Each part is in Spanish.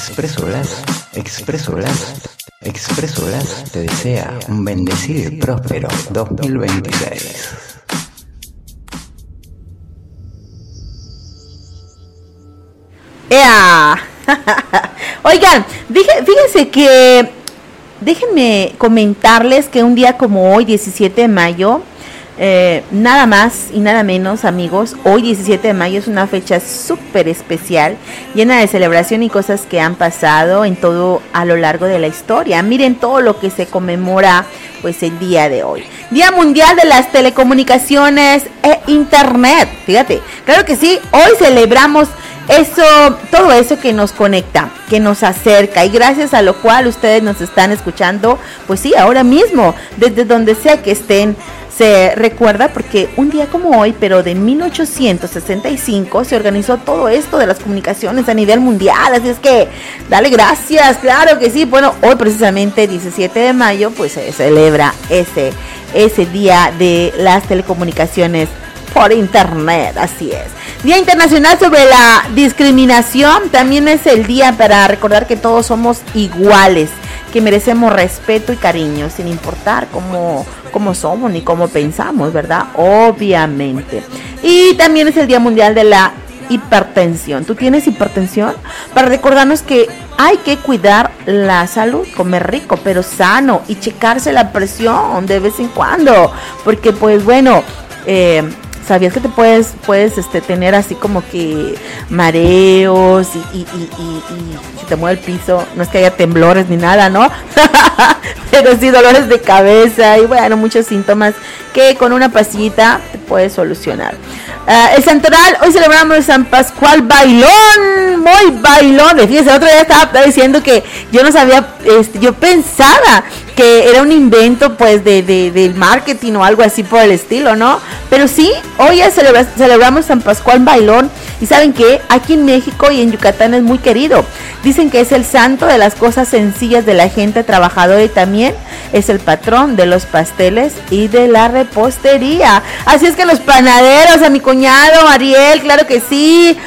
Expreso Blas te desea un bendecido y próspero 2026. ¡Ea! Oigan, fíjense que déjenme comentarles que un día como hoy, 17 de mayo, nada más y nada menos, amigos, hoy 17 de mayo es una fecha súper especial, llena de celebración y cosas que han pasado en todo a lo largo de la historia. Miren todo lo que se conmemora pues el día de hoy. Día Mundial de las Telecomunicaciones e Internet. Fíjate, claro que sí, hoy celebramos todo eso que nos conecta, que nos acerca, y gracias a lo cual ustedes nos están escuchando, pues sí, ahora mismo, desde donde sea que estén. Se recuerda porque un día como hoy, pero de 1865, se organizó todo esto de las comunicaciones a nivel mundial, así es que dale gracias, claro que sí. Bueno, hoy precisamente 17 de mayo, pues se celebra ese día de las telecomunicaciones por internet, así es. Día Internacional sobre la Discriminación, también es el día para recordar que todos somos iguales, que merecemos respeto y cariño, sin importar cómo somos ni cómo pensamos, ¿verdad? Obviamente. Y también es el Día Mundial de la Hipertensión. ¿Tú tienes hipertensión? Para recordarnos que hay que cuidar la salud, comer rico pero sano y checarse la presión de vez en cuando, porque pues bueno, ¿sabías que te puedes tener así como que mareos y si te mueve el piso? No es que haya temblores ni nada, ¿no? Pero sí dolores de cabeza y bueno, muchos síntomas que con una pastillita te puedes solucionar. El santoral, hoy celebramos San Pascual Bailón, muy bailón. Fíjense, otro día estaba diciendo que yo no sabía, yo pensaba que era un invento pues del marketing o algo así por el estilo, ¿no? Pero sí, hoy ya celebramos San Pascual Bailón. Y ¿saben qué? Aquí en México y en Yucatán es muy querido. Dicen que es el santo de las cosas sencillas de la gente trabajadora y también es el patrón de los pasteles y de la repostería. Así es que los panaderos, a mi cuñado Ariel, claro que sí,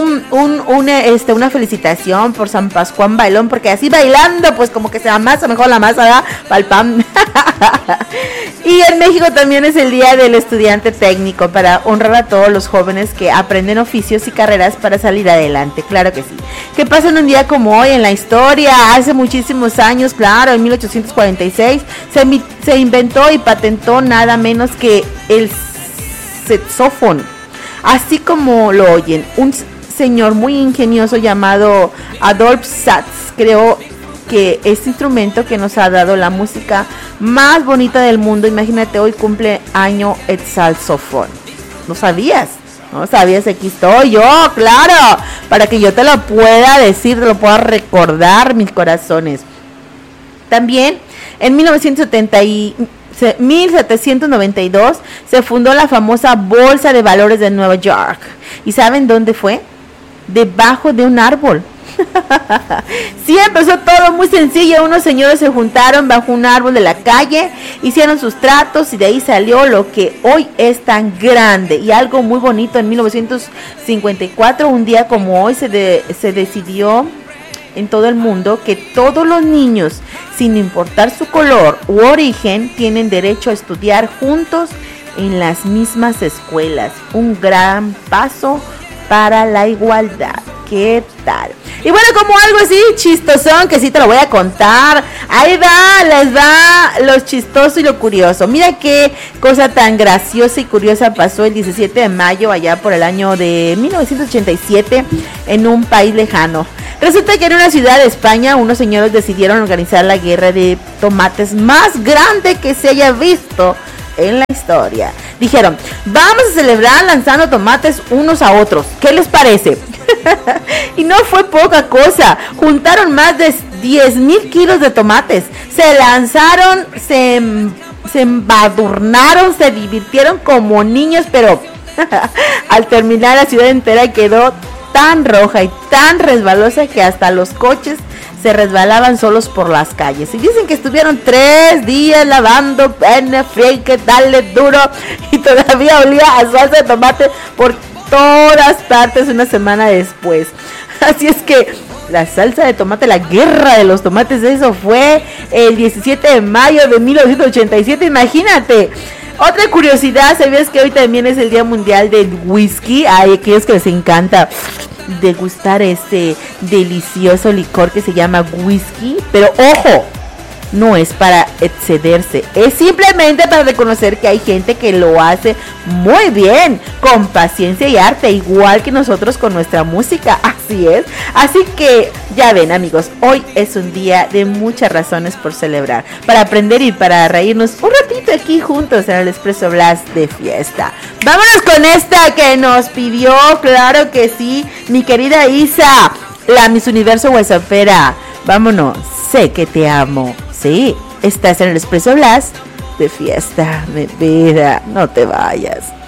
una felicitación por San Pascual Bailón, porque así bailando pues como que se amasa mejor la masa, ¿verdad? Para el pan. Y en México también es el día del estudiante técnico, para honrar a todos los jóvenes que aprenden oficios y carreras para salir adelante, claro que sí. ¿Qué pasa en un día como hoy en la historia? Hace muchísimos años, claro, en 1846 se inventó y patentó nada menos que el saxofón, así como lo oyen. Un señor muy ingenioso llamado Adolphe Sax creó que este instrumento que nos ha dado la música más bonita del mundo. Imagínate, hoy cumple año el saxofón. ¿No sabías? ¿No sabías? Aquí estoy yo, claro, para que yo te lo pueda decir, te lo pueda recordar, mis corazones. También en 1792 se fundó la famosa Bolsa de Valores de Nueva York. ¿Y saben dónde fue? Debajo de un árbol. Sí, empezó todo muy sencillo. Unos señores se juntaron bajo un árbol de la calle, hicieron sus tratos y de ahí salió lo que hoy es tan grande y algo muy bonito. En 1954, un día como hoy, se decidió en todo el mundo que todos los niños, sin importar su color u origen, tienen derecho a estudiar juntos en las mismas escuelas. Un gran paso para la igualdad. ¿Qué tal? Y bueno, como algo así chistosón, que sí te lo voy a contar. Ahí va, les va lo chistoso y lo curioso. Mira qué cosa tan graciosa y curiosa pasó el 17 de mayo allá por el año de 1987 en un país lejano. Resulta que en una ciudad de España unos señores decidieron organizar la guerra de tomates más grande que se haya visto en la historia. Dijeron, vamos a celebrar lanzando tomates unos a otros. ¿Qué les parece? Y no fue poca cosa. Juntaron más de 10,000 kilos de tomates. Se lanzaron, se embadurnaron, se divirtieron como niños, pero al terminar la ciudad entera quedó tan roja y tan resbalosa que hasta los coches se resbalaban solos por las calles. Y dicen que estuvieron 3 días lavando pene, que darle duro, y todavía olía a salsa de tomate por todas partes una semana después. Así es que La salsa de tomate, la guerra de los tomates, eso fue el 17 de mayo de 1987, imagínate. Otra curiosidad, ¿sabías que hoy también es el Día Mundial del Whisky? Hay aquellos que les encanta degustar este delicioso licor que se llama whisky, pero ojo, no es para excederse, es simplemente para reconocer que hay gente que lo hace muy bien, con paciencia y arte, igual que nosotros con nuestra música, así es. Así que ya ven, amigos, hoy es un día de muchas razones por celebrar, para aprender y para reírnos un ratito aquí juntos en el Expreso Blast de fiesta. Vámonos con esta que nos pidió, claro que sí, mi querida Isa, la Miss Universo Huesopera. Vámonos, sé que te amo. Sí, estás en el Expreso Blast de fiesta, mi vida, no te vayas.